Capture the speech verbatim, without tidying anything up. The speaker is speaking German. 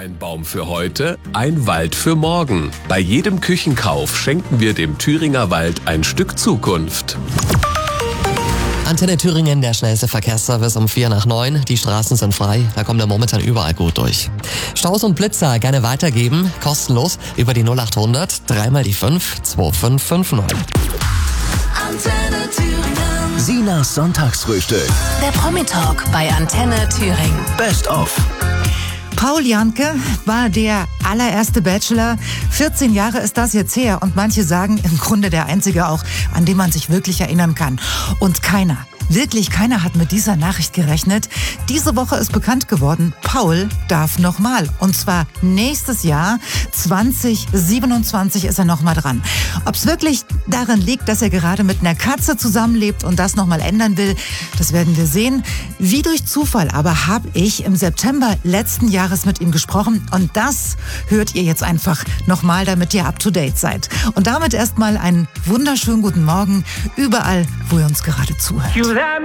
Ein Baum für heute, ein Wald für morgen. Bei jedem Küchenkauf schenken wir dem Thüringer Wald ein Stück Zukunft. Antenne Thüringen, der schnellste Verkehrsservice um vier nach neun. Die Straßen sind frei, da kommt er momentan überall gut durch. Staus und Blitzer gerne weitergeben, kostenlos über die null acht hundert, dreimal die fünf, zwei fünf fünf neun. Antenne Thüringen. Sinas Sonntagsfrühstück. Der Promi-Talk bei Antenne Thüringen. Best of. Paul Janke war der allererste Bachelor. vierzehn Jahre ist das jetzt her und manche sagen im Grunde der einzige auch, an den man sich wirklich erinnern kann. Und keiner, wirklich keiner hat mit dieser Nachricht gerechnet. Diese Woche ist bekannt geworden, Paul darf nochmal. Und zwar nächstes Jahr, zwanzig siebenundzwanzig, ist er nochmal dran. Ob es wirklich daran liegt, dass er gerade mit einer Katze zusammenlebt und das nochmal ändern will, das werden wir sehen. Wie durch Zufall aber habe ich im September letzten Jahres mit ihm gesprochen und das hört ihr jetzt einfach nochmal, damit ihr up to date seid. Und damit erstmal einen wunderschönen guten Morgen überall, wo ihr uns gerade zuhört.